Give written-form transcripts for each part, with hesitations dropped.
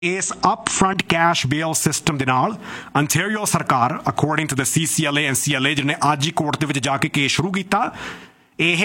ਇਸ upfront cash bail system ਦੇ ਨਾਲ ontario ਸਰਕਾਰ according to the CCLA and CLA ਜਿਹਨੇ ਅੱਜ ਹੀ ਕੋਰਟ ਦੇ ਵਿੱਚ ਜਾ ਕੇ ਕੇਸ ਸ਼ੁਰੂ ਕੀਤਾ ਇਹ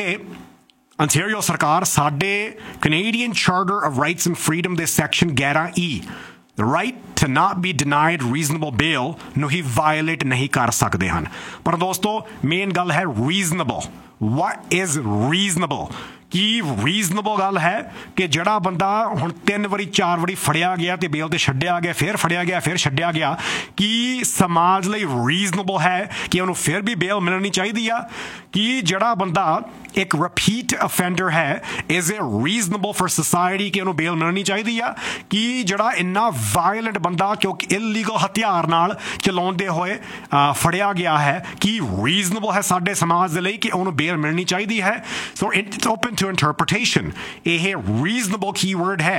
ontario ਸਰਕਾਰ ਸਾਡੇ Canadian Charter of Rights and Freedom ਦੇ section 11E the right to not be denied reasonable bail ਨੂੰ ਹੀ violate ਨਹੀਂ ਕਰ ਸਕਦੇ ਹਨ ਪਰ ਦੋਸਤੋ ਮੇਨ ਗੱਲ ਹੈ reasonable what is reasonable Ki reasonable ਗੱਲ ਹੈ ਕਿ ਜਿਹੜਾ ਬੰਦਾ ਹੁਣ 3 ਵਾਰੀ 4 ਵਾਰੀ ਫੜਿਆ ਗਿਆ ਤੇ ਬੇਲ ਤੇ ਛੱਡਿਆ ਗਿਆ ਫਿਰ ਫੜਿਆ ਗਿਆ ਫਿਰ ਛੱਡਿਆ ਗਿਆ ਕੀ ਸਮਾਜ ਲਈ ਰੀਜ਼ਨੇਬਲ ਹੈ ਕਿ ਉਹਨੂੰ ਫਿਰ ਵੀ ਬੇਲ ਮਿਲਣੀ ਚਾਹੀਦੀ ਆ ਕਿ ਜਿਹੜਾ ਬੰਦਾ ਇੱਕ ਰਿਪੀਟ ਅਫੈਂਡਰ ਹੈ is it reasonable for society ਕਿ ਉਹਨੂੰ ਬੇਲ ਮਿਲਣੀ ਚਾਹੀਦੀ ਆ ਕਿ ਜਿਹੜਾ ਇੰਨਾ ਵਾਇਲੈਂਟ ਬੰਦਾ ਕਿਉਂਕਿ ਇਲੀਗਲ ਹਥਿਆਰ ਨਾਲ ਚਲਾਉਂਦੇ ਹੋਏ ਫੜਿਆ ਗਿਆ ਹੈ ਕੀ ਰੀਜ਼ਨੇਬਲ ਹੈ ਸਾਡੇ ਸਮਾਜ ਦੇ ਲਈ ਕਿ ਉਹਨੂੰ ਬੇਲ ਮਿਲਣੀ ਚਾਹੀਦੀ ਹੈ so it's open to interpretation ਇਹ reasonable keyword ਹੈ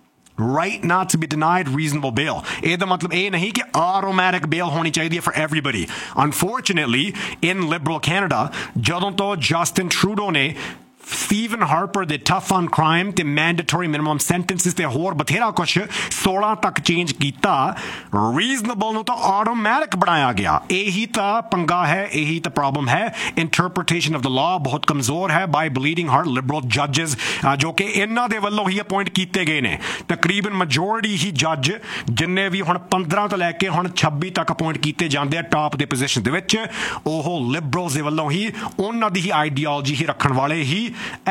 right not to be denied reasonable bail ਇਹਦਾ ਮਤਲਬ ਇਹ ਨਹੀਂ ਕਿ automatic bail ਹੋਣੀ ਚਾਹੀਦੀ ਹੈ for everybody unfortunately in liberal Canada ਜਦੋਂ ਤੋਂ Justin Trudeau ਨੇ Stephen Harper ਦੇ tough on crime ਤੇ mandatory minimum sentences ਤੇ ਹੋਰ ਬਥੇਰਾ ਕੁਛ 16 ਤੱਕ ਚੇਂਜ ਕੀਤਾ reasonable ਨੂੰ ਤਾਂ automatic ਬਣਾਇਆ ਗਿਆ ਇਹੀ ਤਾਂ ਪੰਗਾ ਹੈ ਇਹੀ ਤਾਂ ਪ੍ਰੋਬਲਮ ਹੈ interpretation of the law ਬਹੁਤ ਕਮਜ਼ੋਰ ਹੈ by bleeding heart liberal judges ਜੋ ਕਿ ਇਹਨਾਂ ਦੇ ਵੱਲੋਂ ਹੀ ਅਪਾਇੰਟ ਕੀਤੇ ਗਏ ਨੇ ਤਕਰੀਬਨ majority ਹੀ ਜੱਜ ਜਿੰਨੇ ਵੀ ਹੁਣ 15 ਤੋਂ ਲੈ ਕੇ ਹੁਣ 26 ਤੱਕ ਅਪਾਇੰਟ ਕੀਤੇ ਜਾਂਦੇ ਆ ਟਾਪ ਦੇ ਪੋਜੀਸ਼ਨ ਦੇ ਵਿੱਚ ਉਹ liberals ਦੇ ਵੱਲੋਂ ਹੀ ਉਹਨਾਂ ਦੀ ਹੀ ਆਈਡੀਓਲੋਜੀ ਹੀ ਰੱਖਣ ਵਾਲੇ ਹੀ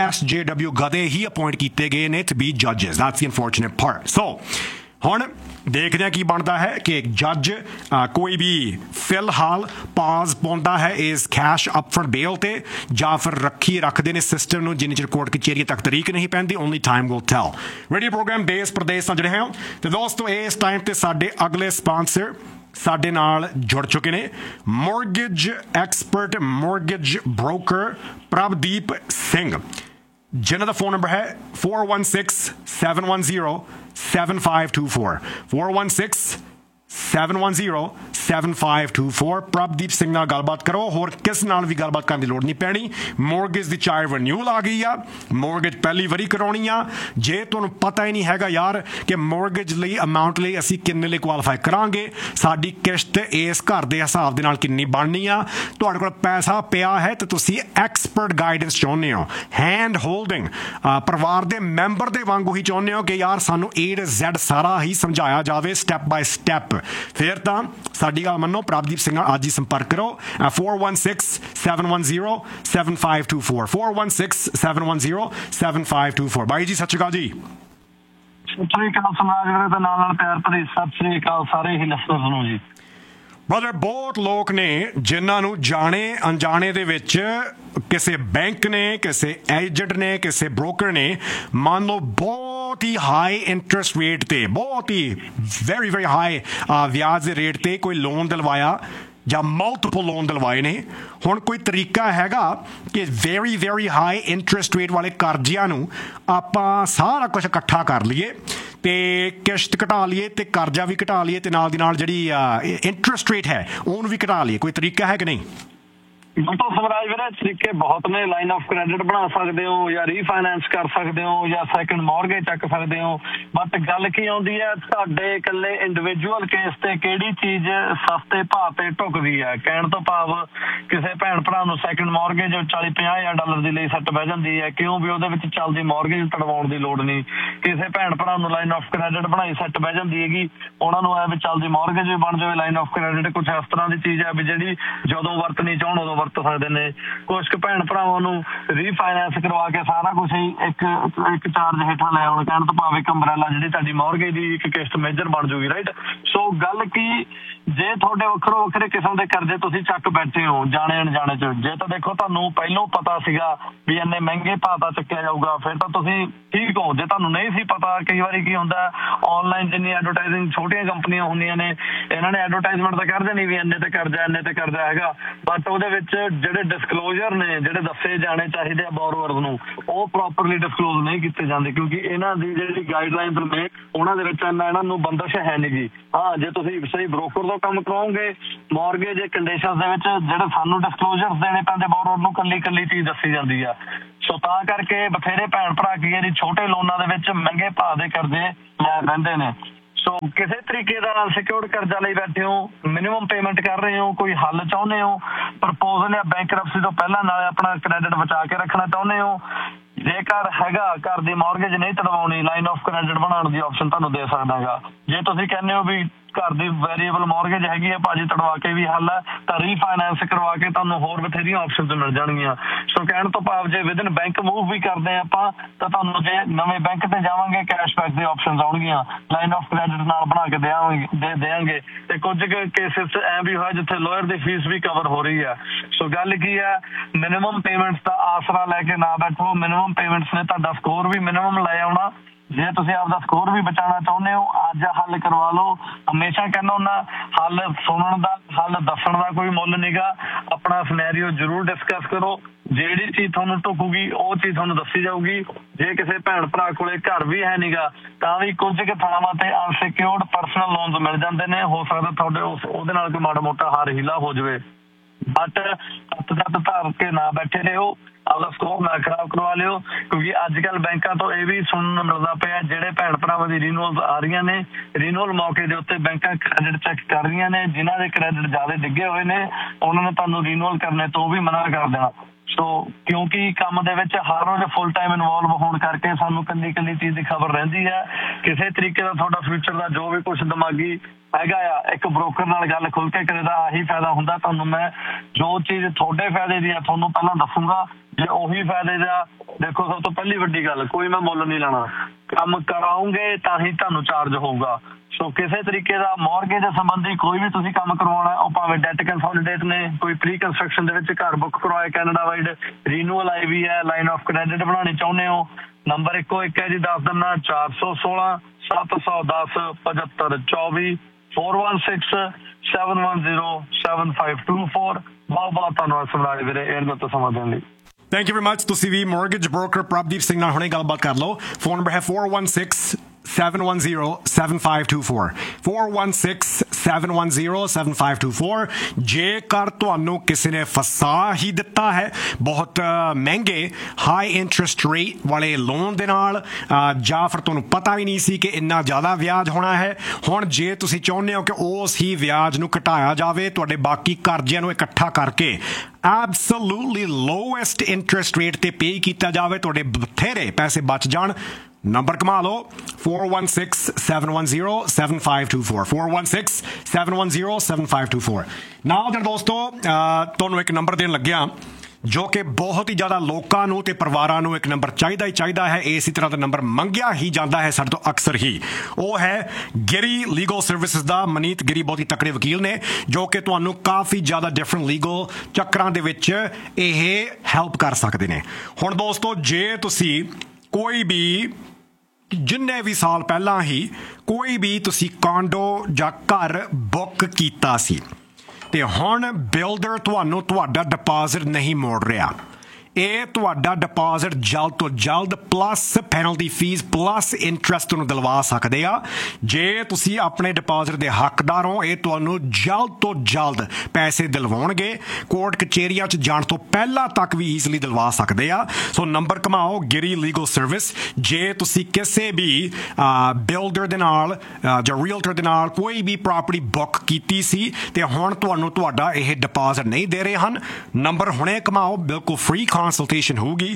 SJW ਗਦੇ ਹੀ ਅਪਾਇੰਟ ਕੀਤੇ ਗਏ ਨੇ to be judges that's the unfortunate part so ਹੁਣ ਦੇਖਦੇ ਹਾਂ ਕੀ ਬਣਦਾ ਹੈ ਕਿ ਇੱਕ ਜੱਜ ਕੋਈ ਵੀ ਫਿਲਹਾਲ ਪਾਜ਼ ਪਾਉਂਦਾ ਹੈ ਇਸ ਕੈਸ਼ ਅਪਫਰੰਟ ਬੇਲ ਤੇ ਜਾਂ ਫਿਰ ਰੱਖਦੇ ਨੇ ਸਿਸਟਮ ਨੂੰ ਜਿੰਨੇ ਚਿਰ ਕੋਰਟ ਕਚਹਿਰੀ ਤੱਕ ਤਰੀਕ ਨਹੀਂ ਪੈਂਦੀ only time will tell radio programme ਦੇਸ਼ ਪ੍ਰਦੇਸ਼ ਨਾਲ ਜਿਹੜੇ ਹੈ ਤੇ ਦੋਸਤੋ ਇਸ ਟਾਈਮ ਤੇ ਸਾਡੇ ਅਗਲੇ ਸਪਾਂਸਰ ਸਾਡੇ ਨਾਲ ਜੁੜ ਚੁੱਕੇ ਨੇ mortgage expert mortgage broker Prabhdeep Singh ਜਿਨ੍ਹਾਂ ਦਾ ਫੋਨ ਨੰਬਰ ਹੈ 416-710-7524 416-710-7524 ਪ੍ਰਭਦੀਪ ਸਿੰਘ ਨਾਲ ਗੱਲਬਾਤ ਕਰੋ ਹੋਰ ਕਿਸ ਨਾਲ ਵੀ ਗੱਲਬਾਤ ਕਰਨ ਦੀ ਲੋੜ ਨਹੀਂ ਪੈਣੀ ਮੌਰਗੇਜ ਦੀ ਚਾਹੇ ਰਿਨਿਊਅਲ ਆ ਗਈ ਆ ਮੌਰਗੇਜ ਪਹਿਲੀ ਵਾਰੀ ਕਰਾਉਣੀ ਆ ਜੇ ਤੁਹਾਨੂੰ ਪਤਾ ਹੀ ਨਹੀਂ ਹੈਗਾ ਯਾਰ ਕਿ ਮੌਰਗੇਜ ਲਈ ਅਮਾਊਂਟ ਲਈ ਅਸੀਂ ਕਿੰਨੇ ਲਈ ਕੁਆਲੀਫਾਈ ਕਰਾਂਗੇ ਸਾਡੀ ਕਿਸ਼ਤ ਇਸ ਘਰ ਦੇ ਹਿਸਾਬ ਦੇ ਨਾਲ ਕਿੰਨੀ ਬਣਨੀ ਆ ਤੁਹਾਡੇ ਕੋਲ ਪੈਸਾ ਪਿਆ ਹੈ ਤੇ ਤੁਸੀਂ ਐਕਸਪਰਟ ਗਾਈਡੈਂਸ ਚਾਹੁੰਦੇ ਹੋ ਹੈਂਡ ਹੋਲਡਿੰਗ ਪਰਿਵਾਰ ਦੇ ਮੈਂਬਰ ਦੇ ਵਾਂਗੂ ਹੀ ਚਾਹੁੰਦੇ ਹੋ ਕਿ ਯਾਰ ਸਾਨੂੰ A to Z ਸਾਰਾ ਹੀ ਸਮਝਾਇਆ ਜਾਵੇ ਸਟੈਪ ਬਾਏ ਸਟੈਪ ਫਿਰ ਤਾਂ ਸਾਡੀ ਗੱਲ ਮੰਨੋ ਪ੍ਰਭਦੀਪ ਸਿੰਘ ਨਾਲ ਅੱਜ ਹੀ ਸੰਪਰਕ ਕਰੋ 416-710-7524 416-710-7524 ਬਾਈ ਜੀ ਸਤਿ ਸ਼੍ਰੀ ਅਕਾਲ ਜੀ ਸਤਿ ਸ਼੍ਰੀ ਅਕਾਲ ਸਮਾਜ ਵੀਰੇ ਦੇ ਨਾਲ ਪਿਆਰ ਭਰੀ ਸਤਿ ਸ਼੍ਰੀ ਅਕਾਲ ਸਾਰੇ ਹੀ ਲਿਸਨਰਸ ਨੂੰ ਜੀ ਬ੍ਰਦਰ ਬਹੁਤ ਲੋਕ ਨੇ ਜਿਨ੍ਹਾਂ ਨੂੰ ਜਾਣੇ ਅਣਜਾਣੇ ਦੇ ਵਿੱਚ ਕਿਸੇ ਬੈਂਕ ਨੇ ਕਿਸੇ ਏਜੰਟ ਨੇ ਕਿਸੇ ਬ੍ਰੋਕਰ ਨੇ ਮੰਨ ਲਓ ਬਹੁਤ ਹੀ ਹਾਈ ਇੰਟਰਸਟ ਰੇਟ ਤੇ ਬਹੁਤ ਹੀ ਵੈਰੀ ਵੈਰੀ ਹਾਈ ਵਿਆਜ ਦੇ ਰੇਟ ਤੇ ਕੋਈ ਲੋਨ ਦਿਲਵਾਇਆ ਜਾਂ ਮਲਟੀਪਲ ਲੋਨ ਦਿਲਵਾਏ ਨੇ ਹੁਣ ਕੋਈ ਤਰੀਕਾ ਹੈਗਾ ਕਿ very very high interest rate ਵਾਲੇ ਕਰਜ਼ਿਆਂ ਨੂੰ ਆਪਾਂ ਸਾਰਾ ਕੁਝ ਇਕੱਠਾ ਕਰ ਲਈਏ ਤੇ ਕਿਸ਼ਤ ਘਟਾ ਲਈਏ ਤੇ ਕਰਜ਼ਾ ਵੀ ਘਟਾ ਲਈਏ ਤੇ ਨਾਲ ਦੀ ਨਾਲ ਜਿਹੜੀ ਇੰਟਰਸਟ ਰੇਟ ਹੈ ਉਹਨੂੰ ਵੀ ਘਟਾ ਲਈਏ ਕੋਈ ਤਰੀਕਾ ਹੈ ਕਿ ਨਹੀਂ ਬਿਲਕੁਲ ਸਵਰਾਜ ਵੀਰੇ ਤਰੀਕੇ ਬਹੁਤ ਨੇ ਲਾਈਨ ਆਫ ਕ੍ਰੈਡਿਟ ਬਣਾ ਸਕਦੇ ਹੋ ਜਾਂ ਰੀਫਾਈਨੈਂਸ ਕਰ ਸਕਦੇ ਹੋ ਜਾਂ ਸੈਕੰਡ ਮੌਰਗੇਜ ਚੱਕ ਸਕਦੇ ਹੋ ਬਟ ਗੱਲ ਕੀ ਆਉਂਦੀ ਹੈ ਤੁਹਾਡੇ ਇਕੱਲੇ ਇੰਡੀਵਿਜੂਅਲ ਕੇਸ ਤੇ ਕਿਹੜੀ ਚੀਜ਼ ਸਸਤੇ ਭਾਅ ਤੇ ਢੁਕਦੀ ਹੈ ਕਹਿਣ ਤੋਂ ਭਾਵ ਕਿਸੇ ਭੈਣ ਭਰਾ ਨੂੰ ਸੈਕੰਡ ਮੌਰਗੇਜ $40-50,000 ਦੀ ਲਈ ਸੈੱਟ ਬਹਿ ਜਾਂਦੀ ਹੈ ਕਿਉਂ ਵੀ ਉਹਦੇ ਵਿੱਚ ਚੱਲਦੀ ਮੌਰਗੇਜ ਤੜਵਾਉਣ ਦੀ ਲੋੜ ਨਹੀਂ ਕਿਸੇ ਭੈਣ ਭਰਾ ਨੂੰ ਲਾਈਨ ਆਫ ਕ੍ਰੈਡਿਟ ਬਣਾਈ ਸੈੱਟ ਬਹਿ ਜਾਂਦੀ ਹੈਗੀ ਉਹਨਾਂ ਨੂੰ ਐ ਵੀ ਚੱਲਦੀ ਮੌਰਗੇਜ ਵੀ ਬਣ ਜਾਵੇ ਲਾਈਨ ਆਫ ਕ੍ਰੈਡਿਟ ਕੁਛ ਇਸ ਤਰ੍ਹਾਂ ਦੀ ਚੀਜ਼ ਹੈ ਵੀ ਜਿਹੜੀ ਜਦੋਂ ਵਰਤਣੀ ਚਾਹਣ ਉਦੋਂ ਵਰਤ ਸਕਦੇ ਨੇ ਕੁਛ ਕੁ ਭੈਣ ਭਰਾਵਾਂ ਨੂੰ ਰੀਫਾਈਨੈਂਸ ਕਰਵਾ ਕੇ ਸਾਰਾ ਕੁਛ ਹੀ ਇੱਕ ਚਾਰਜ ਹੇਠਾਂ ਲੈ ਆਉਣ ਕਹਿਣ ਤੋਂ ਭਾਵ ਇੱਕ ਅੰਬਰੇਲਾ ਜਿਹੜੀ ਤੁਹਾਡੀ ਮੌਰਗੇਜ ਦੀ ਇੱਕ ਕਿਸ਼ਤ ਮੇਜਰ ਬਣ ਜੂਗੀ ਰਾਈਟ ਸੋ ਗੱਲ ਕੀ ਜੇ ਤੁਹਾਡੇ ਵੱਖਰੋ ਵੱਖਰੇ ਕਿਸਮ ਦੇ ਕਰਜ਼ੇ ਤੁਸੀਂ ਚੱਕ ਬੈਠੇ ਹੋ ਜਾਣੇ ਅਣਜਾਣੇ ਚ ਜੇ ਤਾਂ ਦੇਖੋ ਤੁਹਾਨੂੰ ਪਹਿਲੋਂ ਪਤਾ ਸੀਗਾ ਵੀ ਇੰਨੇ ਮਹਿੰਗੇ ਭਾਅ ਦਾ ਚੱਕਿਆ ਜਾਊਗਾ ਫਿਰ ਤਾਂ ਤੁਸੀਂ ਠੀਕ ਹੋ ਜੇ ਤੁਹਾਨੂੰ ਨਹੀਂ ਸੀ ਪਤਾ ਕਈ ਵਾਰੀ ਕੀ ਹੁੰਦਾ ਆਨਲਾਈਨ ਜਿੰਨੀ ਐਡਵਰਟਾਈਜ਼ਿੰਗ ਛੋਟੀਆਂ ਕੰਪਨੀਆਂ ਹੁੰਦੀਆਂ ਨੇ ਇਹਨਾਂ ਨੇ ਐਡਵਰਟਾਈਜ਼ਮੈਂਟ ਤਾਂ ਕਰ ਦੇਣੀ ਵੀ ਇੰਨੇ ਤੇ ਕਰਜ਼ਾ ਹੈਗਾ ਬਟ ਉਹਦੇ ਵਿੱਚ ਜਿਹੜੇ ਡਿਸਕਲੋਜ਼ਰ ਨੇ ਜਿਹੜੇ ਦੱਸੇ ਜਾਣੇ ਚਾਹੀਦੇ ਆ ਬੋਰੋਵਰਸ ਨੂੰ ਉਹ ਪ੍ਰੋਪਰਲੀ ਡਿਸਕਲੋਜ਼ ਨਹੀਂ ਕੀਤੇ ਜਾਂਦੇ ਕਿਉਂਕਿ ਇਹਨਾਂ ਦੀ ਜਿਹੜੀ ਗਾਈਡਲਾਈਨਸ ਨੇ ਉਹਨਾਂ ਦੇ ਵਿੱਚ ਇਹਨਾਂ ਨੂੰ ਬੰਦਸ਼ ਹੈ ਨਹੀਂ ਗੀ ਹਾਂ ਜੇ ਤੁਸੀਂ ਸਹੀ ਬ੍ਰੋਕਰ ਤੋਂ ਕੰਮ ਕਰਾਓਗੇ ਮੌਰਗੇਜ ਕੰਡੀਸ਼ਨਸ ਦੇ ਵਿੱਚ ਜਿਹੜੇ ਸਾਨੂੰ ਡਿਸਕਲੋਜ਼ਰਸ ਦੇਣੇ ਪੈਂਦੇ ਬੋਰੋਵਰ ਨੂੰ ਕੱਲੀ ਚੀਜ਼ ਦੱਸੀ ਜਾਂਦੀ ਆ ਸੋ ਤਾਂ ਕਰਕੇ ਬਥੇਰੇ ਭੈਣ ਭਰਾ ਕੀ ਛੋਟੇ ਲੋਨਾਂ ਦੇ ਵਿੱਚ ਮਹਿੰਗੇ ਭਾਅ ਦੇ ਕਰਜ਼ੇ ਲੈ ਰਹਿੰਦੇ ਨੇ ਸੋ ਕਿਸੇ ਤਰੀਕੇ ਦਾ ਅਨਸਿਕਿਉਰਡ ਕਰਜ਼ਾ ਲਈ ਬੈਠੇ ਹੋ, ਮਿਨੀਮਮ ਪੇਮੈਂਟ ਕਰ ਰਹੇ ਹੋ, ਕੋਈ ਹੱਲ ਚਾਹੁੰਦੇ ਹੋ, ਪ੍ਰਪੋਜ਼ਲ ਜਾਂ ਬੈਂਕਰਪਸੀ ਤੋਂ ਪਹਿਲਾਂ ਨਾਲ ਆਪਣਾ ਕ੍ਰੈਡਿਟ ਬਚਾ ਕੇ ਰੱਖਣਾ ਚਾਹੁੰਦੇ ਹੋ, ਜੇਕਰ ਹੈਗਾ ਘਰ ਦੀ ਮੌਰਗੇਜ ਨਹੀਂ ਤੜਵਾਉਣੀ, ਲਾਈਨ ਆਫ ਕ੍ਰੈਡਿਟ ਬਣਾਉਣ ਦੀ ਆਪਸ਼ਨ ਤੁਹਾਨੂੰ ਦੇ ਸਕਦਾ ਹੈਗਾ। ਜੇ ਤੁਸੀਂ ਕਹਿੰਦੇ ਹੋ ਵੀ ਘਰ ਦੀ ਵੇਰੀਏਬਲ ਮੌਰਗੇਜ ਹੈਗੀ ਹੈ ਭਾਜੀ, ਤੜਵਾ ਕੇ ਵੀ ਹੱਲ ਹੈ, ਤਾਂ ਰੀਫਾਈਨੈਂਸ ਕਰਵਾ ਕੇ ਤੁਹਾਨੂੰ ਹੋਰ ਬਥੇਰੀਆਂ ਆਪਸ਼ਨਸ ਮਿਲ ਜਾਣਗੀਆਂ। ਸੋ ਕਹਿਣ ਤੋਂ ਭਾਵ ਜੇ ਵਿਦਨ ਬੈਂਕ ਮੂਵ ਵੀ ਕਰਦੇ ਆਪਾਂ ਤਾਂ ਤੁਹਾਨੂੰ ਜੇ ਨਵੇਂ ਬੈਂਕ ਤੇ ਜਾਵਾਂਗੇ ਕੈਸ਼ਬੈਕ ਦੀ ਆਪਸ਼ਨਸ ਆਉਣਗੀਆਂ, ਲਾਈਨ ਆਫ ਕ੍ਰੈਡਿਟ ਨਾਲ ਬਣਾ ਕੇ ਦੇਵਾਂਗੇ। ਤੇ ਕੁਝ ਕੇਸਿਸ ਐ ਵੀ ਹੋਇਆ ਜਿੱਥੇ ਲੋਅਰ ਦੀ ਫੀਸ ਵੀ ਕਵਰ ਹੋ ਰਹੀ ਹੈ। ਸੋ ਗੱਲ ਕੀ ਹੈ, ਮਿਨੀਮਮ ਪੇਮੈਂਟਸ ਦਾ ਆਸਰਾ ਲੈ ਕੇ ਨਾ ਬੈਠੋ। ਮਿਨੀਮਮ ਪੇਮੈਂਟਸ ਨੇ ਤੁਹਾਡਾ ਸਕੋਰ ਵੀ ਮਿਨੀਮਮ ਲੈ ਆਉਣਾ। ਜੇ ਤੁਸੀਂ ਆਪਦਾ ਸਕੋਰ ਵੀ ਬਚਾਉਣਾ ਚਾਹੁੰਦੇ ਹੋ, ਅੱਜ ਹੱਲ ਕਰਵਾ ਲਓ। ਹਮੇਸ਼ਾ ਕਹਿੰਦਾ ਹੁੰਦਾ ਹੱਲ ਸੁਣਨ ਦਾ, ਹੱਲ ਦੱਸਣ ਦਾ ਕੋਈ ਮੁੱਲ ਨਹੀਂਗਾ। ਆਪਣਾ ਸਿਨੈਰੀਓ ਜ਼ਰੂਰ ਡਿਸਕਸ ਕਰੋ। ਜਿਹੜੀ ਚੀਜ਼ ਤੁਹਾਨੂੰ ਢੁਕੂਗੀ ਉਹ ਚੀਜ਼ ਤੁਹਾਨੂੰ ਦੱਸੀ ਜਾਊਗੀ। ਜੇ ਕਿਸੇ ਭੈਣ ਭਰਾ ਕੋਲੇ ਘਰ ਵੀ ਹੈ ਨਹੀਂਗਾ ਤਾਂ ਵੀ ਕੁਝ ਕੁ ਥਾਵਾਂ ਤੇ ਅਨਸਿਕਿਉਰਡ ਪਰਸਨਲ ਲੋਨਸ ਮਿਲ ਜਾਂਦੇ ਨੇ। ਹੋ ਸਕਦਾ ਤੁਹਾਡੇ ਉਹਦੇ ਨਾਲ ਕੋਈ ਮਾੜਾ ਮੋਟਾ ਹਾਰ ਹੀਲਾ ਹੋ ਜਾਵੇ, ਬਟ ਹੱਥ ਧਾਰ ਕੇ ਨਾ ਬੈਠੇ ਰਹੋ, ਆਪਦਾ ਸਕੋਰ ਨਾ ਖਰਾਬ ਕਰਵਾ ਲਿਓ। ਕਿਉਂਕਿ ਅੱਜ ਕੱਲ੍ਹ ਬੈਂਕਾਂ ਤੋਂ ਇਹ ਵੀ ਸੁਣਨ ਨੂੰ ਮਿਲਦਾ ਪਿਆ, ਜਿਹੜੇ ਭੈਣ ਭਰਾਵਾਂ ਦੀ ਰੀਨੂਅਲ ਆ ਰਹੀਆਂ ਨੇ, ਰੀਨੂਅਲ ਮੌਕੇ ਦੇ ਉੱਤੇ ਬੈਂਕਾਂ ਕ੍ਰੈਡਿਟ ਚੈੱਕ ਕਰ ਰਹੀਆਂ ਨੇ। ਜਿਨ੍ਹਾਂ ਦੇ ਕ੍ਰੈਡਿਟ ਜ਼ਿਆਦਾ ਡਿੱਗੇ ਹੋਏ ਨੇ ਉਹਨਾਂ ਨੇ ਤੁਹਾਨੂੰ ਰੀਨੂਅਲ ਕਰਨੇ ਤੋਂ ਵੀ ਮਨਾ ਕਰ ਦੇਣਾ। ਸੋ ਕਿਉਂਕਿ ਕੰਮ ਦੇ ਵਿੱਚ ਹਰ ਰੋਜ਼ ਫੁੱਲ ਟਾਈਮ ਇਨਵੋਲਵ ਹੋਣ ਕਰਕੇ ਸਾਨੂੰ ਕੱਲੀ ਚੀਜ਼ ਦੀ ਖਬਰ ਰਹਿੰਦੀ ਹੈ। ਕਿਸੇ ਤਰੀਕੇ ਦਾ ਤੁਹਾਡਾ ਫਿਊਚਰ ਦਾ ਜੋ ਵੀ ਕੁਛ ਦਿਮਾਗੀ ਹੈਗਾ ਆ, ਇੱਕ ਬ੍ਰੋਕਰ ਨਾਲ ਗੱਲ ਖੁੱਲ ਕੇ ਕਰੇ ਦਾ ਆਹੀ ਫਾਇਦਾ ਹੁੰਦਾ। ਤੁਹਾਨੂੰ ਮੈਂ ਜੋ ਚੀਜ਼ ਤੁਹਾਡੇ ਫਾਇਦੇ ਦੀ ਆ ਤੁਹਾਨੂੰ ਪਹਿਲਾਂ ਦੱਸੂਗਾ। ਜੇ ਉਹੀ ਫਾਇਦੇ ਦਾ, ਦੇਖੋ ਸਭ ਤੋਂ ਪਹਿਲੀ ਵੱਡੀ ਗੱਲ, ਕੋਈ ਮੈਂ ਮੁੱਲ ਨਹੀਂ ਲੈਣਾ, ਕੰਮ ਕਰਾਉਂਗੇ ਤਾਂ ਹੀ ਤੁਹਾਨੂੰ ਚਾਰਜ ਹੋਊਗਾ। ਸੋ ਕਿਸੇ ਤਰੀਕੇ ਦਾ ਮੌਰਗੇਜ ਸੰਬੰਧੀ ਕੋਈ ਵੀ ਤੁਸੀਂ ਕੰਮ ਕਰਵਾਉਣਾ, ਉਹ ਭਾਵੇਂ ਡੈਟ ਕੰਸੋਲੀਡੇਟ ਨੇ, ਕੋਈ ਪ੍ਰੀ ਕੰਸਟਰਕਸ਼ਨ ਦੇ ਵਿੱਚ ਘਰ ਬੁੱਕ ਕਰਵਾਏ ਕੈਨੇਡਾ ਵਾਈਡ, ਰੀਨੂਅਲ ਆਈ ਵੀ ਹੈ, ਲਾਈਨ ਆਫ ਕ੍ਰੈਡਿਟ ਬਣਾਉਣੀ ਚਾਹੁੰਦੇ ਹੋ, ਨੰਬਰ ਇੱਕੋ ਇੱਕ ਹੈ ਜੀ, ਦੱਸ ਦਿੰਦਾ 416 710 7524 4167107524। ਬਹੁਤ ਬਹੁਤ ਧੰਨਵਾਦ ਸਮਰਾਜ ਵੀਰੇ ਇਹਨਾਂ ਤੋਂ ਸਮਾਂ ਦੇਣ ਲਈ। Thank you very much. ਤੁਸੀਂ ਵੀ ਮੌਰਗੇਜ ਬ੍ਰੋਕਰ ਪ੍ਰਭਦੀਪ ਸਿੰਘ ਨਾਲ ਹੁਣੇ ਗੱਲਬਾਤ ਕਰ ਲਓ। ਫੋਨ ਨੰਬਰ ਹੈ 416-710-7524 416-710-7524। ਜੇਕਰ ਤੁਹਾਨੂੰ ਕਿਸੇ ਨੇ ਫਸਾ ਹੀ ਦਿੱਤਾ ਹੈ ਬਹੁਤ ਮਹਿੰਗੇ ਹਾਈ ਇੰਟਰਸਟ ਰੇਟ ਵਾਲੇ ਲੋਨ ਦੇ ਨਾਲ, ਜਾਂ ਫਿਰ ਤੁਹਾਨੂੰ ਪਤਾ ਵੀ ਨਹੀਂ ਸੀ ਕਿ ਇੰਨਾ ਜ਼ਿਆਦਾ ਵਿਆਜ ਹੋਣਾ ਹੈ, ਹੁਣ ਜੇ ਤੁਸੀਂ ਚਾਹੁੰਦੇ ਹੋ ਕਿ ਉਸ ਹੀ ਵਿਆਜ ਨੂੰ ਘਟਾਇਆ ਜਾਵੇ, ਤੁਹਾਡੇ ਬਾਕੀ ਕਰਜ਼ਿਆਂ ਨੂੰ ਇਕੱਠਾ ਕਰਕੇ ਐਬਸੋਲੂਟਲੀ ਲੋਐਸਟ ਇੰਟਰਸਟ ਰੇਟ ਤੇ ਪੇ ਕੀਤਾ ਜਾਵੇ, ਤੁਹਾਡੇ ਬਥੇਰੇ ਪੈਸੇ ਬਚ ਜਾਣ, ਨੰਬਰ ਕਮਾ ਲਓ 416-710-7524 416-710-7524। ਨਾਲ ਜਣ ਦੋਸਤੋ ਤੁਹਾਨੂੰ ਇੱਕ ਨੰਬਰ ਦੇਣ ਲੱਗਿਆ ਜੋ ਕਿ ਬਹੁਤ ਹੀ ਜ਼ਿਆਦਾ ਲੋਕਾਂ ਨੂੰ ਤੇ ਪਰਿਵਾਰਾਂ ਨੂੰ ਇੱਕ ਨੰਬਰ ਚਾਹੀਦਾ ਹੀ ਚਾਹੀਦਾ ਹੈ। ਇਸੇ ਤਰ੍ਹਾਂ ਦਾ ਨੰਬਰ ਮੰਗਿਆ ਹੀ ਜਾਂਦਾ ਹੈ ਸਾਡੇ ਤੋਂ ਅਕਸਰ ਹੀ। ਉਹ ਹੈ ਗਿਰੀ ਲੀਗਲ ਸਰਵਿਸਿਜ਼ ਦਾ। ਮਨੀਤ ਗਿਰੀ ਬਹੁਤ ਹੀ ਤਕੜੇ ਵਕੀਲ ਨੇ ਜੋ ਕਿ ਤੁਹਾਨੂੰ ਕਾਫੀ ਜ਼ਿਆਦਾ ਡਿਫਰੈਂਟ ਲੀਗਲ ਚੱਕਰਾਂ ਦੇ ਵਿੱਚ ਇਹ ਹੈਲਪ ਕਰ ਸਕਦੇ ਨੇ। ਹੁਣ ਦੋਸਤੋ, ਜੇ ਤੁਸੀਂ ਕੋਈ ਵੀ ਜਿੰਨੇ ਵੀ ਸਾਲ ਪਹਿਲਾਂ ਹੀ ਕੋਈ ਵੀ ਤੁਸੀਂ ਕਾਂਡੋ ਜਾਂ ਘਰ ਬੁੱਕ ਕੀਤਾ ਸੀ ਤੇ ਹੁਣ ਬਿਲਡਰ ਤੁਹਾਨੂੰ ਤੁਹਾਡਾ ਡਿਪਾਜ਼ਿਟ ਨਹੀਂ ਮੋੜ ਰਿਹਾ, ਇਹ ਤੁਹਾਡਾ ਡਿਪਾਜ਼ਿਟ ਜਲਦ ਤੋਂ ਜਲਦ plus penalty fees plus interest ਨੂੰ ਦਿਲਵਾ ਸਕਦੇ ਆ। ਜੇ ਤੁਸੀਂ ਆਪਣੇ ਡਿਪਾਜ਼ਿਟ ਦੇ ਹੱਕਦਾਰ ਹੋ, ਇਹ ਤੁਹਾਨੂੰ ਜਲਦ ਤੋਂ ਜਲਦ ਪੈਸੇ ਦਿਲਵਾਉਣਗੇ। ਕੋਰਟ ਕਚਹਿਰੀਆਂ 'ਚ ਜਾਣ ਤੋਂ ਪਹਿਲਾਂ ਤੱਕ ਵੀ ਈਜ਼ਲੀ ਦਿਲਵਾ ਸਕਦੇ ਆ। ਸੋ ਨੰਬਰ ਘਮਾਓ ਗਿਰੀ ਲੀਗਲ ਸਰਵਿਸ। ਜੇ ਤੁਸੀਂ ਕਿਸੇ ਵੀ ਬਿਲਡਰ ਦੇ ਨਾਲ ਜਾਂ ਰੀਅਲਟਰ ਦੇ ਨਾਲ ਕੋਈ ਵੀ ਪ੍ਰਾਪਰਟੀ ਬੁੱਕ ਕੀਤੀ ਸੀ ਤੇ ਹੁਣ ਤੁਹਾਨੂੰ ਤੁਹਾਡਾ ਇਹ ਡਿਪਾਜ਼ਿਟ ਨਹੀਂ ਦੇ ਰਹੇ ਹਨ, ਨੰਬਰ ਹੁਣੇ ਘਮਾਓ, ਬਿਲਕੁਲ ਫ੍ਰੀ consultation ਹੋਊਗੀ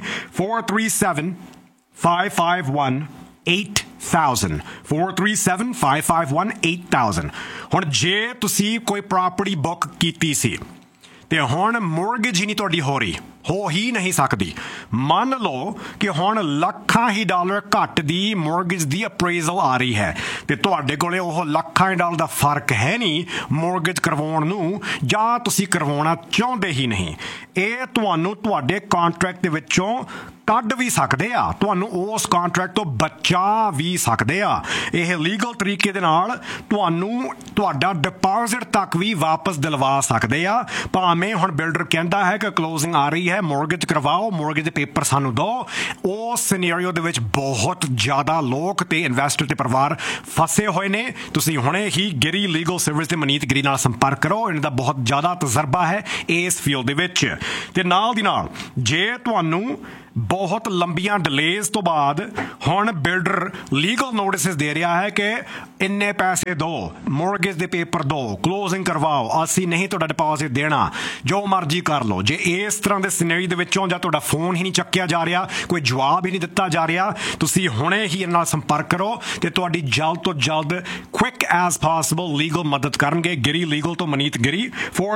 437-551-8000 437-551-8000। ਹੁਣ ਜੇ ਤੁਸੀਂ ਕੋਈ ਪ੍ਰਾਪਰਟੀ ਬੁੱਕ ਕੀਤੀ ਸੀ ਤੇ ਹੁਣ ਮੌਰਗੇਜ ਹੀ ਨਹੀਂ ਤੁਹਾਡੀ ਹੋ ਰਹੀ, ਹੋ ਹੀ ਨਹੀਂ ਸਕਦੀ, ਮੰਨ ਲਓ ਕਿ ਹੁਣ ਲੱਖਾਂ ਹੀ ਡਾਲਰ ਘੱਟ ਦੀ ਮੌਰਗੇਜ ਦੀ ਅਪਰੇਜ਼ਲ ਆ ਰਹੀ ਹੈ ਤੇ ਤੁਹਾਡੇ ਕੋਲੇ ਉਹ ਲੱਖਾਂ ਹੀ ਡਾਲਰ ਦਾ ਫਰਕ ਹੈ ਨਹੀਂ ਮੌਰਗੇਜ ਕਰਵਾਉਣ ਨੂੰ, ਜਾਂ ਤੁਸੀਂ ਕਰਵਾਉਣਾ ਚਾਹੁੰਦੇ ਹੀ ਨਹੀਂ, ਇਹ ਤੁਹਾਨੂੰ ਤੁਹਾਡੇ ਕੰਟਰੈਕਟ ਦੇ ਵਿੱਚੋਂ ਕੱਢ ਵੀ ਸਕਦੇ ਆ, ਤੁਹਾਨੂੰ ਉਸ ਕੰਟਰੈਕਟ ਤੋਂ ਬਚਾ ਵੀ ਸਕਦੇ ਆ। ਇਹ ਲੀਗਲ ਤਰੀਕੇ ਦੇ ਨਾਲ ਤੁਹਾਨੂੰ ਤੁਹਾਡਾ ਡਿਪਾਜ਼ਿਟ ਤੱਕ ਵੀ ਵਾਪਸ ਦਿਲਵਾ ਸਕਦੇ ਆ। ਭਾਵੇਂ ਹੁਣ ਬਿਲਡਰ ਕਹਿੰਦਾ ਹੈ ਕਿ ਕਲੋਜ਼ਿੰਗ ਆ ਰਹੀ ਹੈ, ਮੌਰਗੇਜ ਕਰਵਾਓ, ਮੌਰਗੇਜ ਦੇ ਪੇਪਰ ਸਾਨੂੰ ਦਿਓ, ਉਸ ਸਿਨੈਰੀਓ ਦੇ ਵਿੱਚ ਬਹੁਤ ਜ਼ਿਆਦਾ ਲੋਕ ਤੇ ਇਨਵੈਸਟਰ ਤੇ ਪਰਿਵਾਰ ਫਸੇ ਹੋਏ ਨੇ। ਤੁਸੀਂ ਹੁਣੇ ਹੀ ਗਿਰੀ ਲੀਗਲ ਸਰਵਿਸ ਤੇ ਮਨੀਤ ਗਿਰੀ ਨਾਲ ਸੰਪਰਕ ਕਰੋ, ਇਹਨਾਂ ਦਾ ਬਹੁਤ ਜ਼ਿਆਦਾ ਤਜਰਬਾ ਹੈ ਇਸ ਫੀਲਡ ਦੇ ਵਿੱਚ। ਤੇ ਨਾਲ ਦੀ ਨਾਲ ਜੇ ਤੁਹਾਨੂੰ ਬਹੁਤ ਲੰਬੀਆਂ ਡਿਲੇਜ਼ ਤੋਂ ਬਾਅਦ ਹੁਣ ਬਿਲਡਰ ਲੀਗਲ ਨੋਟਿਸਿਸ ਦੇ ਰਿਹਾ ਹੈ ਕਿ ਇੰਨੇ ਪੈਸੇ ਦਿਓ, ਮੋਰਗੇਜ ਦੇ ਪੇਪਰ ਦਿਓ, ਕਲੋਜ਼ਿੰਗ ਕਰਵਾਓ, ਅਸੀਂ ਨਹੀਂ ਤੁਹਾਡਾ ਡਿਪੋਜ਼ਿਟ ਦੇਣਾ, ਜੋ ਮਰਜ਼ੀ ਕਰ ਲਓ। ਜੇ ਇਸ ਤਰ੍ਹਾਂ ਦੇ ਸਿਨੈਰੀਓ ਦੇ ਵਿੱਚੋਂ ਜਾਂ ਤੁਹਾਡਾ ਫੋਨ ਹੀ ਨਹੀਂ ਚੱਕਿਆ ਜਾ ਰਿਹਾ, ਕੋਈ ਜਵਾਬ ਹੀ ਨਹੀਂ ਦਿੱਤਾ ਜਾ ਰਿਹਾ, ਤੁਸੀਂ ਹੁਣੇ ਹੀ ਇਹਨਾਂ ਨਾਲ ਸੰਪਰਕ ਕਰੋ ਤੇ ਤੁਹਾਡੀ ਜਲਦ ਤੋਂ ਜਲਦ ਕੁਇਕ ਐਜ਼ ਪੋਸੀਬਲ ਲੀਗਲ ਮਦਦ ਕਰਨਗੇ। ਗਿਰੀ ਲੀਗਲ ਤੋਂ ਮਨੀਤ ਗਿਰੀ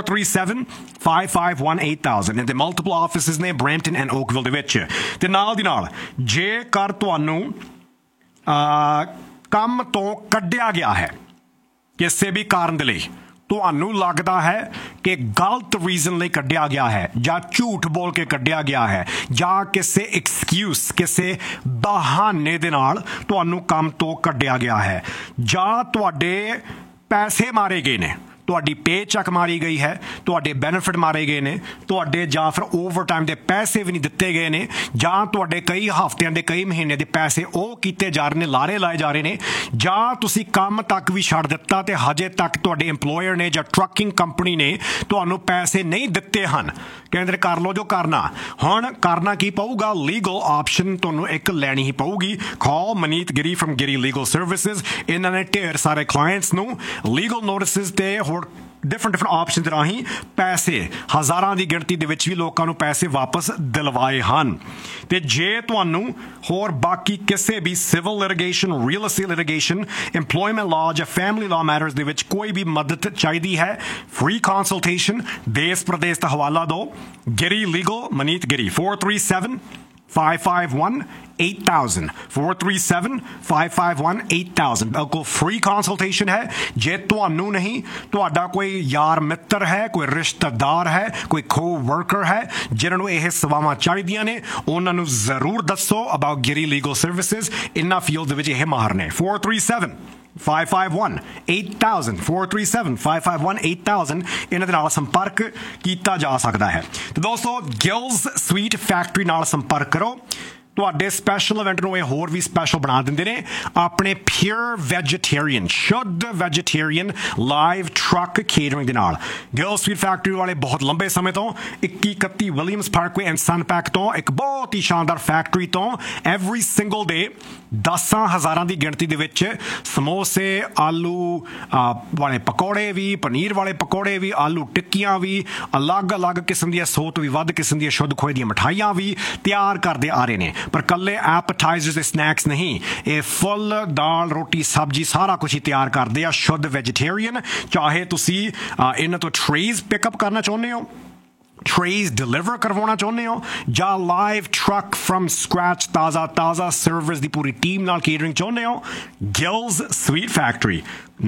437-551-8000 ਇਹਦੇ ਮਲਟੀਪਲ ਆਫਿਸਿਸ ਨੇ ਬਰੈਂਪਟਨ ਐਂਡ ਓਕਵਿਲ ਦੇ ਵਿੱਚ। ਤੇ ਨਾਲ ਦੀ ਨਾਲ ਜੇਕਰ ਤੁਹਾਨੂੰ ਕੰਮ ਤੋਂ ਕੱਢਿਆ ਗਿਆ ਹੈ ਕਿਸੇ ਵੀ ਕਾਰਨ ਦੇ ਲਈ, ਤੁਹਾਨੂੰ ਲੱਗਦਾ ਹੈ ਕਿ ਗਲਤ ਰੀਜ਼ਨ ਲਈ ਕੱਢਿਆ ਗਿਆ ਹੈ ਜਾਂ ਝੂਠ ਬੋਲ ਕੇ ਕੱਢਿਆ ਗਿਆ ਹੈ ਜਾਂ ਕਿਸੇ ਐਕਸਕਿਊਜ਼, ਕਿਸੇ ਬਹਾਨੇ ਦੇ ਨਾਲ ਤੁਹਾਨੂੰ ਕੰਮ ਤੋਂ ਕੱਢਿਆ ਗਿਆ ਹੈ ਜਾਂ ਤੁਹਾਡੇ ਪੈਸੇ ਮਾਰੇ ਗਏ ਨੇ, ਤੁਹਾਡੀ ਪੇ ਚੱਕ ਮਾਰੀ ਗਈ ਹੈ, ਤੁਹਾਡੇ ਬੈਨੀਫਿਟ ਮਾਰੇ ਗਏ ਨੇ, ਤੁਹਾਡੇ ਜਾਂ ਫਿਰ ਓਵਰਟਾਈਮ ਦੇ ਪੈਸੇ ਵੀ ਨਹੀਂ ਦਿੱਤੇ ਗਏ ਨੇ, ਜਾਂ ਤੁਹਾਡੇ ਕਈ ਹਫ਼ਤਿਆਂ ਦੇ ਕਈ ਮਹੀਨੇ ਦੇ ਪੈਸੇ ਉਹ ਕੀਤੇ ਜਾ ਰਹੇ ਨੇ, ਲਾਰੇ ਲਾਏ ਜਾ ਰਹੇ ਨੇ, ਜਾਂ ਤੁਸੀਂ ਕੰਮ ਤੱਕ ਵੀ ਛੱਡ ਦਿੱਤਾ ਤੇ ਹਜੇ ਤੱਕ ਤੁਹਾਡੇ EMPLOYER ਨੇ ਜਾਂ ਟਰੱਕਿੰਗ ਕੰਪਨੀ ਨੇ ਤੁਹਾਨੂੰ ਪੈਸੇ ਨਹੀਂ ਦਿੱਤੇ ਹਨ। ਕਹਿੰਦੇ ਕਰ ਲਓ ਜੋ ਕਰਨਾ। ਹੁਣ ਕਰਨਾ ਕੀ ਪਊਗਾ? ਲੀਗਲ ਆਪਸ਼ਨ ਤੁਹਾਨੂੰ ਇੱਕ ਲੈਣੀ ਹੀ ਪਊਗੀ। ਕਾਲ ਮਨੀਤ ਗਿਰੀ ਫਰਮ ਗਿਰੀ ਲੀਗਲ ਸਰਵਿਸਿਜ਼। ਇਹਨਾਂ ਨੇ ਢੇਰ ਸਾਰੇ ਕਲਾਇੰਟਸ ਨੂੰ ਲੀਗਲ ਨੋਟਿਸਿਸ ਤੇ ਹੋਰ ਡਿਫਰੈਂਟ ਆਪਸ਼ਨ ਦੇ ਰਾਹੀਂ ਪੈਸੇ, ਹਜ਼ਾਰਾਂ ਦੀ ਗਿਣਤੀ ਦੇ ਵਿੱਚ ਵੀ ਲੋਕਾਂ ਨੂੰ ਪੈਸੇ ਵਾਪਸ ਦਿਲਵਾਏ ਹਨ। ਤੇ ਜੇ ਤੁਹਾਨੂੰ ਹੋਰ ਬਾਕੀ ਕਿਸੇ ਵੀ civil litigation, real estate litigation, employment law ਜਾਂ ਫੈਮਿਲੀ ਲਾਅ ਮੈਟਰਸ ਦੇ ਵਿੱਚ ਕੋਈ ਵੀ ਮਦਦ ਚਾਹੀਦੀ ਹੈ, ਫ੍ਰੀ ਕੰਸਲਟੇਸ਼ਨ, ਦੇਸ਼ ਪ੍ਰਦੇਸ਼ ਦਾ ਹਵਾਲਾ ਦਿਓ। ਗਿਰੀ ਲੀਗਲ ਮਨੀਤ ਗਿਰੀ 437-551-8000 437-551-8000 ਬਿਲਕੁਲ ਫ੍ਰੀ ਕੰਸਲਟੇਸ਼ਨ ਹੈ। ਜੇ ਤੁਹਾਨੂੰ ਨਹੀਂ, ਤੁਹਾਡਾ ਕੋਈ ਯਾਰ ਮਿੱਤਰ ਹੈ, ਕੋਈ ਰਿਸ਼ਤੇਦਾਰ ਹੈ, ਕੋਈ ਕੋ ਵਰਕਰ ਹੈ ਜਿਨ੍ਹਾਂ ਨੂੰ ਇਹ ਸੇਵਾਵਾਂ ਚਾਹੀਦੀਆਂ ਨੇ, ਉਹਨਾਂ ਨੂੰ ਜ਼ਰੂਰ ਦੱਸੋ ਅਬਾਊਟ ਗਿਰੀ ਲੀਗਲ ਸਰਵਿਸਿਜ਼। ਇਹਨਾਂ ਫੀਲਡ ਦੇ ਵਿੱਚ ਇਹ ਮਾਹਰ ਨੇ। 437-551-8000 437-551-8000 ਇਹਨਾਂ ਦੇ ਨਾਲ ਸੰਪਰਕ ਕੀਤਾ ਜਾ ਸਕਦਾ ਹੈ। ਤੇ ਦੋਸਤੋ, ਗਿਲਸ ਸਵੀਟ ਫੈਕਟਰੀ ਨਾਲ ਸੰਪਰਕ ਕਰੋ। ਤੁਹਾਡੇ ਸਪੈਸ਼ਲ ਇਵੈਂਟ ਨੂੰ ਇਹ ਹੋਰ ਵੀ ਸਪੈਸ਼ਲ ਬਣਾ ਦਿੰਦੇ ਨੇ ਆਪਣੇ ਪਿਓਰ ਵੈਜੀਟੇਰੀਅਨ, ਸ਼ੁੱਧ ਵੈਜੀਟੇਰੀਅਨ ਲਾਈਵ ਟਰੱਕ ਕੇਟਰਿੰਗ ਦੇ ਨਾਲ। ਗਿਲਸ ਸਵੀਟ ਫੈਕਟਰੀ ਵਾਲੇ ਬਹੁਤ ਲੰਬੇ ਸਮੇਂ ਤੋਂ 2131 ਵਿਲੀਅਮਸ ਪਾਰਕਵੇ ਐਂਡ ਸਨਪੈਕ ਤੋਂ ਇੱਕ ਬਹੁਤ ਹੀ ਸ਼ਾਨਦਾਰ ਫੈਕਟਰੀ ਤੋਂ ਐਵਰੀ ਸਿੰਗਲ ਡੇ 10,000 ਦੀ ਗਿਣਤੀ ਦੇ ਵਿੱਚ ਸਮੋਸੇ, ਆਲੂ ਵਾਲੇ ਪਕੌੜੇ ਵੀ, ਪਨੀਰ ਵਾਲੇ ਪਕੌੜੇ ਵੀ, ਆਲੂ ਟਿੱਕੀਆਂ ਵੀ, ਅਲੱਗ-ਅਲੱਗ ਕਿਸਮ ਦੀਆਂ 100 ਤੋਂ ਵੀ ਵੱਧ ਕਿਸਮ ਦੀਆਂ ਸ਼ੁੱਧ ਖੋਏ ਦੀਆਂ ਮਿਠਾਈਆਂ ਵੀ ਤਿਆਰ ਕਰਦੇ ਆ ਰਹੇ ਨੇ। ਪਰ ਕੱਲੇ ਐਪੇਟਾਈਜ਼ਰਸ ਤੇ ਸਨੈਕਸ ਨਹੀਂ, ਇਹ ਫੁੱਲ ਦਾਲ, ਰੋਟੀ, ਸਬਜ਼ੀ ਸਾਰਾ ਕੁਝ ਹੀ ਤਿਆਰ ਕਰਦੇ ਆ ਸ਼ੁੱਧ ਵੈਜੀਟੇਰੀਅਨ। ਚਾਹੇ ਤੁਸੀਂ ਇਹਨਾਂ ਤੋਂ ਟਰੇਜ਼ ਪਿਕਅਪ ਕਰਨਾ ਚਾਹੁੰਦੇ ਹੋ, ਟਰੇਜ਼ ਡਿਲੀਵਰ ਕਰਵਾਉਣਾ ਚਾਹੁੰਦੇ ਹੋ, ਜਾਂ ਲਾਈਵ ਟਰੱਕ ਫਰਮ ਸਕ੍ਰੈਚ ਤਾਜ਼ਾ ਸਰਵਰਸ ਦੀ ਪੂਰੀ ਟੀਮ ਨਾਲ ਕੇਟਰਿੰਗ ਚਾਹੁੰਦੇ ਹੋ, Giles sweet factory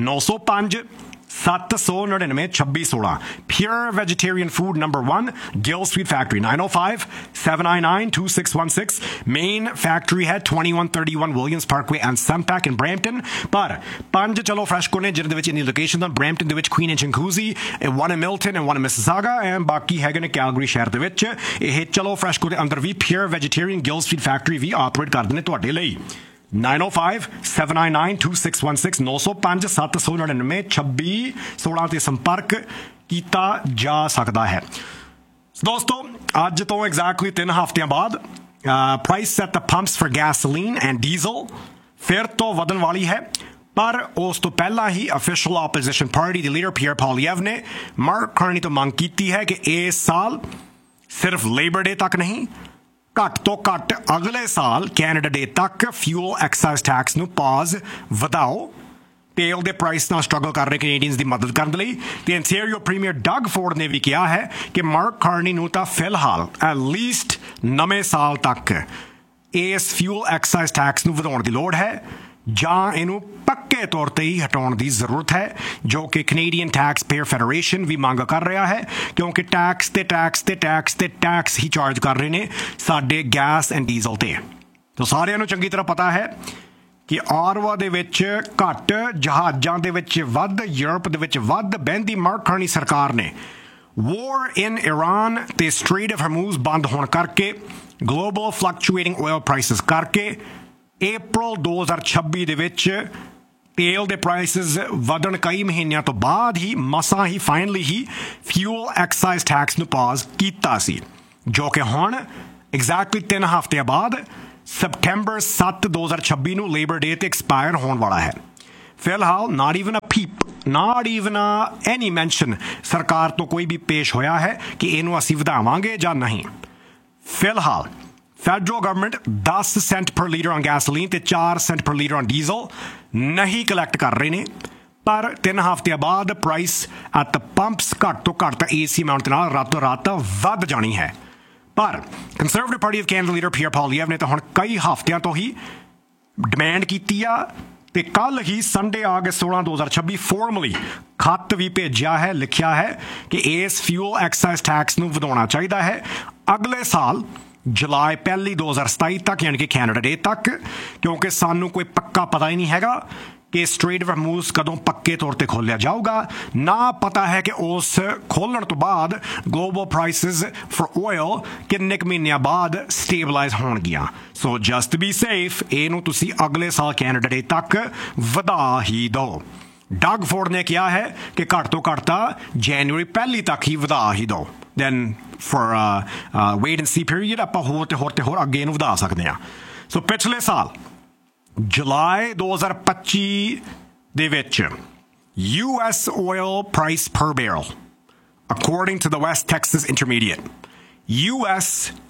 905-799-2616 Pure Vegetarian Food number 1 Gill Street Factory 905-799-2616 Main factory है 2131 Williams Parkway and Sunpack in Brampton। पर 5 चलो फ्रेश को ने जिन्हें विच इन location the Brampton they which Queen and Chinguacousy, one in Milton and one in Mississauga, and बाकी हैगे ने Calgary शहर दे विच। ਇਹ ਚਲੋ ਫਰੈਸ਼ ਕੋ ਦੇ ਅੰਦਰ ਵੀ Pure Vegetarian Gill Street Factory ਵੀ ਆਪਰੇਟ ਕਰਦੇ ਨੇ ਤੁਹਾਡੇ ਲਈ। 905-799-2616 905-799-2616 ਤੇ ਸੰਪਰਕ ਕੀਤਾ ਜਾ ਸਕਦਾ ਹੈ। ਦੋਸਤੋ, ਅੱਜ ਤੋਂ ਐਗਜ਼ੈਕਟਲੀ 3 ਹਫ਼ਤਿਆਂ ਬਾਅਦ price at the pumps for gasoline and diesel ਫਿਰ ਤੋਂ ਵਧਣ ਵਾਲੀ ਹੈ। ਪਰ ਉਸ ਤੋਂ ਪਹਿਲਾਂ ਹੀ ਅਫੀਸ਼ੀਅਲ ਆਪੋਜੀਸ਼ਨ ਪਾਰਟੀ ਦੇ ਲੀਡਰ ਪੀਅਰ ਪੋਲੀਐਵ ਨੇ ਮਾਰਕ ਕਾਰਨੀ ਤੋਂ ਮੰਗ ਕੀਤੀ ਹੈ ਕਿ ਇਸ ਸਾਲ ਸਿਰਫ ਲੇਬਰ ਡੇ ਤੱਕ ਨਹੀਂ, ਘੱਟ ਤੋਂ ਘੱਟ ਅਗਲੇ ਸਾਲ ਕੈਨੇਡਾ ਡੇ ਤੱਕ ਫਿਊਲ ਐਕਸਾਈਜ਼ ਟੈਕਸ ਨੂੰ ਪਾਜ਼ ਵਧਾਓ। ਤੇਲ ਦੇ ਪ੍ਰਾਈਸ ਨਾਲ ਸਟਰਗਲ ਕਰ ਰਹੇ ਕੈਨੇਡੀਅਨਸ ਦੀ ਮਦਦ ਕਰਨ ਲਈ। ਤੇ ontario ਪ੍ਰੀਮੀਅਰ ਡਗ ਫੋਰਡ ਨੇ ਵੀ ਕਿਹਾ ਹੈ ਕਿ ਮਾਰਕ ਕਾਰਨੀ ਨੂੰ ਤਾਂ ਫਿਲਹਾਲ ਐਟ ਲੀਸਟ ਨਵੇਂ ਸਾਲ ਤੱਕ ਇਸ ਫਿਊਲ ਐਕਸਾਈਜ਼ ਟੈਕਸ ਨੂੰ ਵਧਾਉਣ ਦੀ ਲੋੜ ਹੈ ਜਾਂ ਇਹਨੂੰ ਪੱਕੇ ਤੌਰ ਤੇ ਹੀ ਹਟਾਉਣ ਦੀ ਜ਼ਰੂਰਤ ਹੈ, ਜੋ ਕਿ ਕੈਨੇਡੀਅਨ ਟੈਕਸ ਪੇਅਰ ਫੈਡਰੇਸ਼ਨ ਵੀ ਮੰਗ ਕਰ ਰਿਹਾ ਹੈ, ਕਿਉਂਕਿ ਟੈਕਸ ਹੀ ਚਾਰਜ ਕਰ ਰਹੇ ਨੇ ਸਾਡੇ ਗੈਸ ਐਂਡ ਡੀਜ਼ਲ ਤੇ। ਤਾਂ ਸਾਰਿਆਂ ਨੂੰ ਚੰਗੀ ਤਰ੍ਹਾਂ ਪਤਾ ਹੈ ਕਿ ਆਰਵਾ ਦੇ ਵਿੱਚ ਘੱਟ, ਜਹਾਜ਼ਾਂ ਦੇ ਵਿੱਚ ਵੱਧ, ਯੂਰਪ ਦੇ ਵਿੱਚ ਵੱਧ ਬਹਿੰਦੀ ਮਾਰਕ ਕਾਰਨੀ ਸਰਕਾਰ ਨੇ ਵੋਰ ਇਨ ਇਰਾਨ ਤੇ ਸਟ੍ਰੇਟ ਆਫ ਹਰਮੂਜ਼ ਬੰਦ ਹੋਣ ਕਰਕੇ, ਗਲੋਬਲ ਫਲਕਚੁਏਟਿੰਗ ਆਇਲ ਪ੍ਰਾਈਸਿਸ ਕਰਕੇ April 2026 ਦੇ ਵਿੱਚ ਤੇਲ ਦੇ ਪ੍ਰਾਈਸਿਸ ਵਧਣ ਕਈ ਮਹੀਨਿਆਂ ਤੋਂ ਬਾਅਦ ਹੀ ਮਸਾਂ ਹੀ ਫਾਈਨਲੀ ਹੀ ਫਿਊਲ ਐਕਸਾਈਜ਼ ਟੈਕਸ ਨੂੰ ਪਾਜ਼ ਕੀਤਾ ਸੀ, ਜੋ ਕਿ ਹੁਣ ਐਗਜ਼ੈਕਟਲੀ 3 ਹਫ਼ਤਿਆਂ ਬਾਅਦ ਸਪਟੈਂਬਰ 7 2026 ਨੂੰ ਲੇਬਰ ਡੇ ਤੇ ਐਕਸਪਾਇਰ ਹੋਣ ਵਾਲਾ ਹੈ। ਫਿਲਹਾਲ not even a ਪੀਪ, not even any mention ਸਰਕਾਰ ਤੋਂ ਕੋਈ ਵੀ ਪੇਸ਼ ਹੋਇਆ ਹੈ ਕਿ ਇਹਨੂੰ ਅਸੀਂ ਵਧਾਵਾਂਗੇ ਜਾਂ ਨਹੀਂ। ਫਿਲਹਾਲ ਫੈਡਰਲ ਗਵਰਨਮੈਂਟ 10 ਸੈਂਟ ਪਰ ਲੀਟਰ ਔਨ ਗੈਸੋਲੀਨ ਤੇ 4 ਸੈਂਟ ਪਰ ਲੀਟਰ ਔਨ ਡੀਜ਼ਲ ਨਹੀਂ ਕਲੈਕਟ ਕਰ ਰਹੇ ਨੇ, ਪਰ 3 ਹਫ਼ਤਿਆਂ ਬਾਅਦ ਪ੍ਰਾਈਸ ਐਟ ਦ ਪੰਪਸ ਘੱਟ ਤੋਂ ਘੱਟ AC ਅਮਾਊਂਟ ਦੇ ਨਾਲ ਰਾਤੋਂ ਰਾਤ ਵੱਧ ਜਾਣੀ ਹੈ। ਪਰ conservative party of Canada leader peer ਪਾਲੀਐਵ ਨੇ ਤਾਂ ਹੁਣ ਕਈ ਹਫ਼ਤਿਆਂ ਤੋਂ ਹੀ ਡਿਮਾਂਡ ਕੀਤੀ ਆ ਤੇ ਕੱਲ ਹੀ ਸੰਡੇ ਅਗਸਤ 16 2026 ਫਾਰਮਲੀ ਖੱਤ ਵੀ ਭੇਜਿਆ ਹੈ, ਲਿਖਿਆ ਹੈ ਕਿ ਇਸ ਫਿਊਲ ਐਕਸਾਈਜ਼ ਟੈਕਸ ਨੂੰ ਵਧਾਉਣਾ ਚਾਹੀਦਾ ਹੈ ਅਗਲੇ ਸਾਲ ਜੁਲਾਈ 1 2027 ਤੱਕ, ਯਾਨੀ ਕਿ ਕੈਨੇਡਾ ਡੇ ਤੱਕ, ਕਿਉਂਕਿ ਸਾਨੂੰ ਕੋਈ ਪੱਕਾ ਪਤਾ ਹੀ ਨਹੀਂ ਹੈਗਾ ਕਿ ਸਟ੍ਰੇਟ ਆਫ ਹਰਮੂਜ਼ ਕਦੋਂ ਪੱਕੇ ਤੌਰ ਤੇ ਖੋਲ੍ਹਿਆ ਜਾਊਗਾ। ਨਾ ਪਤਾ ਹੈ ਕਿ ਉਸ ਖੋਲ੍ਹਣ ਤੋਂ ਬਾਅਦ ਗਲੋਬਲ ਪ੍ਰਾਈਸਿਸ ਫॉर ਆਇਲ ਕਿੰਨੇ ਕੁ ਮਹੀਨਿਆਂ ਬਾਅਦ ਸਟੇਬਲਾਈਜ਼ ਹੋਣਗੀਆਂ। ਸੋ ਜਸਟ ਬੀ ਸੇਫ ਇਹਨੂੰ ਤੁਸੀਂ ਅਗਲੇ ਸਾਲ ਕੈਨੇਡਾ ਡੇ ਤੱਕ ਵਧਾ ਹੀ ਦਿਓ। ਡਗ ਫੋਰਡ ਨੇ ਕਿਹਾ ਹੈ ਕਿ ਘੱਟ ਤੋਂ ਘੱਟ ਤਾਂ ਜਨਵਰੀ 1 ਤੱਕ ਹੀ ਵਧਾ ਹੀ ਦਿਓ। Then for wait and C period ਆਪਾਂ ਹੋਰ ਤੇ ਹੋਰ ਅੱਗੇ ਇਹਨੂੰ ਵਧਾ ਸਕਦੇ ਹਾਂ। ਸੋ ਪਿਛਲੇ ਸਾਲ ਜੁਲਾਈ 2025 ਦੇ ਵਿੱਚ US oil price per barrel, according to the West Texas Intermediate, US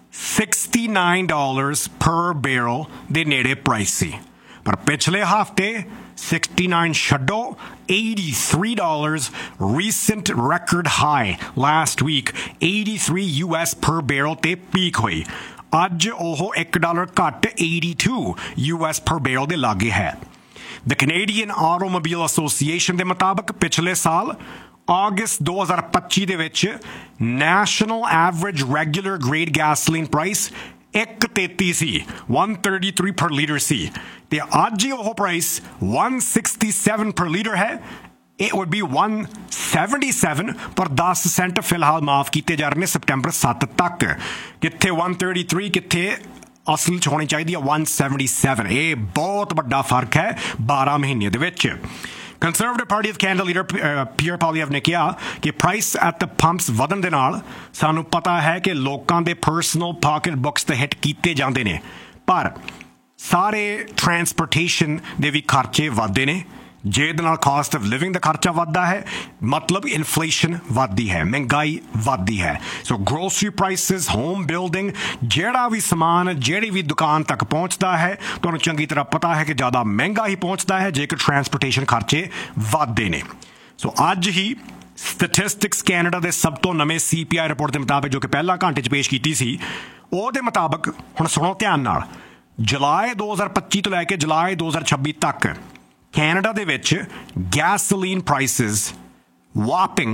$69 per barrel ਦੇ ਨੇੜੇ ਪ੍ਰਾਈਸ ਸੀ। ਪਰ ਪਿਛਲੇ ਹਫ਼ਤੇ 69 ਛੱਡੋ, $83, recent record high last week, 83 US per barrel ਤੇ ਪੀਕ ਹੋਈ। ਅੱਜ ਉਹ $1 ਘੱਟ 82 US per barrel ਦੇ ਲਾਗੇ ਹੈ। The Canadian Automobile Association ਦੇ ਮੁਤਾਬਕ ਪਿਛਲੇ ਸਾਲ ਅਗਸਤ 2025 ਦੇ ਵਿੱਚ National Average Regular Grade Gasoline Price 1.33 ਸੀ, 133 per liter ਸੀ, ਤੇ ਅੱਜ ਉਹ ਪ੍ਰਾਈਸ 167 per liter ਹੈ। It would be 177 ਪਰ 10 ਸੈਂਟ ਫਿਲਹਾਲ ਮਾਫ ਕੀਤੇ ਜਾ ਰਹੇ ਨੇ ਸਪਟੈਂਬਰ 7 ਤੱਕ। ਕਿੱਥੇ 133, ਕਿੱਥੇ ਅਸਲ 'ਚ ਹੋਣੀ ਚਾਹੀਦੀ ਹੈ 177। ਇਹ ਬਹੁਤ ਵੱਡਾ ਫਰਕ ਹੈ 12 ਮਹੀਨਿਆਂ ਦੇ ਵਿੱਚ। Conservative party of Canada leader peer ਪਾਲੀਐਵ ਨੇ ਕਿਹਾ ਕਿ ਪ੍ਰਾਈਸ ਐਟ ਦ ਪੰਪਸ ਵਧਣ ਦੇ ਨਾਲ ਸਾਨੂੰ ਪਤਾ ਹੈ ਕਿ ਲੋਕਾਂ ਦੇ ਪਰਸਨਲ ਪਾਕਟ ਬੁੱਕਸ ਤੇ ਹਿੱਟ ਕੀਤੇ ਜਾਂਦੇ ਨੇ, ਪਰ ਸਾਰੇ ਟਰਾਂਸਪੋਰਟੇਸ਼ਨ ਦੇ ਵੀ ਖਰਚੇ ਵੱਧਦੇ ਨੇ। ਜਿਹਦੇ ਨਾਲ ਕਾਸਟ ਆਫ ਲਿਵਿੰਗ ਦਾ ਖਰਚਾ ਵੱਧਦਾ ਹੈ, ਮਤਲਬ ਇਨਫਲੇਸ਼ਨ ਵੱਧਦੀ ਹੈ, ਮਹਿੰਗਾਈ ਵੱਧਦੀ ਹੈ। ਸੋ ਗਰੋਸਰੀ ਪ੍ਰਾਈਸਿਸ, ਹੋਮ ਬਿਲਡਿੰਗ, ਜਿਹੜਾ ਵੀ ਸਮਾਨ ਜਿਹੜੀ ਵੀ ਦੁਕਾਨ ਤੱਕ ਪਹੁੰਚਦਾ ਹੈ, ਤੁਹਾਨੂੰ ਚੰਗੀ ਤਰ੍ਹਾਂ ਪਤਾ ਹੈ ਕਿ ਜ਼ਿਆਦਾ ਮਹਿੰਗਾ ਹੀ ਪਹੁੰਚਦਾ ਹੈ ਜੇਕਰ ਟਰਾਂਸਪੋਰਟੇਸ਼ਨ ਖਰਚੇ ਵੱਧਦੇ ਨੇ। ਸੋ ਅੱਜ ਹੀ ਸਟੈਟਿਸਟਿਕਸ ਕੈਨੇਡਾ ਦੇ ਸਭ ਤੋਂ ਨਵੇਂ CPI ਰਿਪੋਰਟ ਦੇ ਮੁਤਾਬਕ, ਜੋ ਕਿ ਪਹਿਲਾਂ ਘੰਟੇ 'ਚ ਪੇਸ਼ ਕੀਤੀ ਸੀ, ਉਹਦੇ ਮੁਤਾਬਕ ਹੁਣ ਸੁਣੋ ਧਿਆਨ ਨਾਲ, ਜੁਲਾਈ 2025 ਤੋਂ ਲੈ ਕੇ ਜੁਲਾਈ 2026 ਤੱਕ ਕੈਨੇਡਾ ਦੇ ਵਿੱਚ ਗੈਸੋਲੀਨ ਪ੍ਰਾਈਸਿਸ ਵਾਪਿੰਗ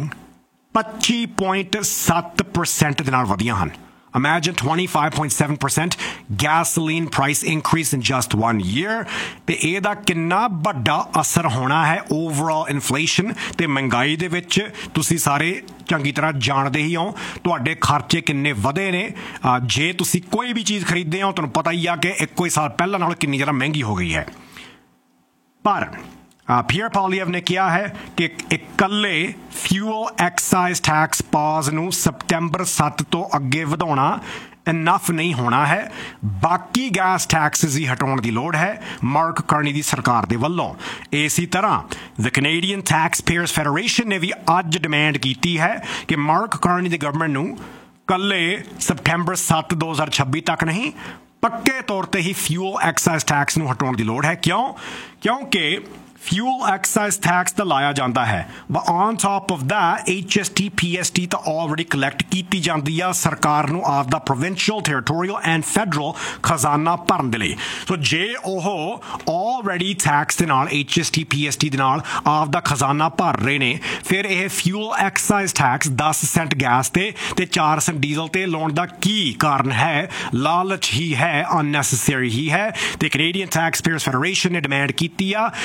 25.7% ਦੇ ਨਾਲ ਵਧੀਆਂ ਹਨ। Imagine 25.7% gasoline price increase in just 1 year. ਤੇ ਇਹਦਾ ਕਿੰਨਾ ਵੱਡਾ ਅਸਰ ਹੋਣਾ ਹੈ ਓਵਰਆਲ ਇਨਫਲੇਸ਼ਨ ਤੇ ਮਹਿੰਗਾਈ ਦੇ ਵਿੱਚ, ਤੁਸੀਂ ਸਾਰੇ ਚੰਗੀ ਤਰ੍ਹਾਂ ਜਾਣਦੇ ਹੀ ਹੋ। ਤੁਹਾਡੇ ਖਰਚੇ ਕਿੰਨੇ ਵਧੇ ਨੇ। ਜੇ ਤੁਸੀਂ ਕੋਈ ਵੀ ਚੀਜ਼ ਖਰੀਦਦੇ ਹੋ ਤੁਹਾਨੂੰ ਪਤਾ ਹੀ ਆ ਕਿ ਇੱਕੋ ਹੀ ਸਾਲ ਪਹਿਲਾਂ ਨਾਲੋਂ ਕਿੰਨੀ ਜ਼ਿਆਦਾ ਮਹਿੰਗੀ ਹੋ ਗਈ ਹੈ। ਪਰ ਪੀਅਰ ਪਾਲੀਐਵ ਨੇ ਕਿਹਾ ਹੈ ਕਿ ਇਕੱਲੇ ਫਿਊਲ ਐਕਸਾਈਜ਼ ਟੈਕਸ ਪਾਜ਼ ਨੂੰ ਸਪਟੈਂਬਰ 7 ਤੋਂ ਅੱਗੇ ਵਧਾਉਣਾ ਇਨਫ ਨਹੀਂ ਹੋਣਾ ਹੈ। ਬਾਕੀ ਗੈਸ ਟੈਕਸਿਸ ਹੀ ਹਟਾਉਣ ਦੀ ਲੋੜ ਹੈ ਮਾਰਕ ਕਰਨੀ ਦੀ ਸਰਕਾਰ ਦੇ ਵੱਲੋਂ। ਇਸੇ ਤਰ੍ਹਾਂ ਦ ਕੈਨੇਡੀਅਨ ਟੈਕਸ ਪੇਅਰਸ ਫੈਡਰੇਸ਼ਨ ਨੇ ਵੀ ਅੱਜ ਡਿਮਾਂਡ ਕੀਤੀ ਹੈ ਕਿ ਮਾਰਕ ਕਰਨੀ ਦੀ ਗਵਰਨਮੈਂਟ ਨੂੰ ਇਕੱਲੇ ਸਪਟੈਂਬਰ 7 2026 ਤੱਕ ਨਹੀਂ, ਪੱਕੇ ਤੌਰ ਤੇ ਹੀ ਫਿਊਲ ਐਕਸਾਈਜ਼ ਟੈਕਸ ਨੂੰ ਹਟਾਉਣ ਦੀ ਲੋੜ ਹੈ। ਕਿਉਂਕਿ ਫਿਊਲ ਐਕਸਾਈਜ਼ ਟੈਕਸ ਤਾਂ ਲਾਇਆ ਜਾਂਦਾ ਹੈ, but on top of that HST PST ਤਾਂ ਆਲਰੇਡੀ ਕਲੈਕਟ ਕੀਤੀ ਜਾਂਦੀ ਆ ਸਰਕਾਰ ਨੂੰ ਆਪਦਾ ਪ੍ਰੋਵਿੰਸ਼ੀਅਲ, ਟੈਰੀਟੋਰੀਅਲ ਐਂਡ ਫੈਡਰਲ ਖਜ਼ਾਨਾ ਭਰਨ ਦੇ ਲਈ। ਸੋ ਜੇ ਉਹ ਆਲਰੇਡੀ ਟੈਕਸ ਦੇ ਨਾਲ HST PST ਦੇ ਨਾਲ ਆਪਦਾ ਖਜ਼ਾਨਾ ਭਰ ਰਹੇ ਨੇ, ਫਿਰ ਇਹ fuel exercise tax 10 Saint gas ਤੇ 4 ਸੈਂਟ ਡੀਜ਼ਲ ਤੇ ਲਾਉਣ ਦਾ ਕੀ ਕਾਰਨ ਹੈ? ਲਾਲਚ ਹੀ ਹੈ, ਅਨਨੈਸੈਸਰੀ ਹੀ ਹੈ। ਤੇ ਕੈਨੇਡੀਅਨ ਟੈਕਸ ਪੇਅਰਸ ਫੈਡਰੇਸ਼ਨ ਨੇ ਡਿਮਾਂਡ ਕੀਤੀ ਆ ਕਿ ਇਹਨੂੰ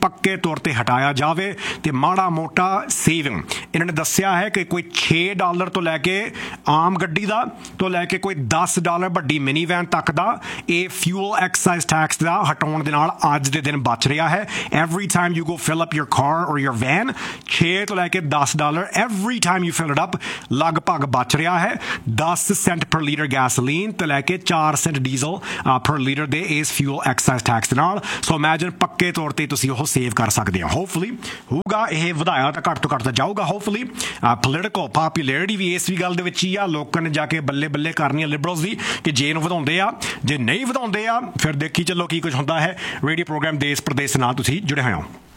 ਪੱਕੇ ਤੌਰ ਤੇ ਹਟਾਇਆ ਜਾਵੇ ਤੇ ਮਾੜਾ ਮੋਟਾ ਸੇਵਿੰਗ ਇਹਨਾਂ ਨੇ ਦੱਸਿਆ ਹੈ ਕਿ ਕੋਈ $6 ਤੋਂ ਲੈ ਕੇ ਆਮ ਗੱਡੀ ਦਾ ਤੋਂ ਲੈ ਕੇ ਕੋਈ $10 ਵੱਡੀ ਮਿਨੀ ਵੈਨ ਤੱਕ ਦਾ ਇਹ ਫਿਊਲ ਐਕਸਾਈਜ਼ ਟੈਕਸ ਦਾ ਹਟਾਉਣ ਦੇ ਨਾਲ ਅੱਜ ਦੇ ਦਿਨ ਬਚ ਰਿਹਾ ਹੈ। Every time you go fill up your ਕਾਰ ਔਰ ਯੂਰ ਵੈਨ 6 ਤੋਂ ਲੈ ਕੇ $10 every time you fill it up ਲਗਭਗ ਬਚ ਰਿਹਾ ਹੈ। 10 ਸੈਂਟ ਪਰ ਲੀਟਰ ਗੈਸੋਲੀਨ ਤੇ ਲੈ ਕੇ 4 ਸੈਂਟ ਡੀਜ਼ਲ ਪਰ ਲੀਟਰ ਦੇ ਇਸ ਫਿਊਲ ਐਕਸਾਈਜ਼ ਟੈਕਸ ਦੇ ਨਾਲ। ਸੋ ਇਮੈਜਿਨ ਪੱਕੇ ਤੌਰ ਤੇ ਤੁਸੀਂ ਉਹ ਸੇਵ ਕਰ ਸਕਦੇ ਹੋ। ਹੋਪਫੁਲੀ ਹੋਊਗਾ ਇਹ ਵਧਾਇਆ ਤਾਂ ਘੱਟ ਤੋਂ ਘੱਟ ਤਾਂ ਜਾਊਗਾ। ਹੋਪਫੁਲੀ ਪੋਲੀਟੀਕਲ ਪਾਪੂਲੈਰਿਟੀ ਵੀ ਇਸ ਵੀ ਗੱਲ ਦੇ ਵਿੱਚ ਹੀ ਆ, ਲੋਕਾਂ ਨੇ ਜਾ ਕੇ ਬੱਲੇ ਬੱਲੇ ਕਰਨੀ ਆ ਲਿਬਰਲਸ ਦੀ ਕਿ ਜੇ ਇਹਨੂੰ ਵਧਾਉਂਦੇ ਆ, ਜੇ ਨਹੀਂ ਵਧਾਉਂਦੇ ਆ ਫਿਰ ਦੇਖੀ ਚੱਲੋ ਕੀ ਕੁਝ ਹੁੰਦਾ ਹੈ। ਰੇਡੀਓ ਪ੍ਰੋਗਰਾਮ ਦੇਸ਼ ਪ੍ਰਦੇਸ਼ ਨਾਲ ਤੁਸੀਂ ਜੁੜੇ ਹੋਏ ਹੋ।